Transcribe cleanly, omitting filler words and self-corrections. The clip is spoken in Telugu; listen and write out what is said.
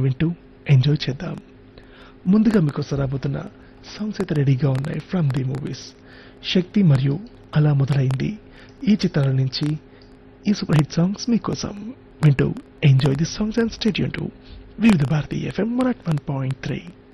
వింటూ ఎంజాయ్ చేద్దాం. ముందుగా మీకోసం రాబోతున్న సాంగ్స్ అయితే రెడీగా ఉన్నాయి ఫ్రమ్ ది మూవీస్ శక్తి మరియు అలా మొదలైంది ఈ చిత్రాల నుంచి ఈ సూపర్ హిట్ సాంగ్స్ మీకోసం. వింటూ enjoy the songs and state to వివిధ భారతి FM 101.3.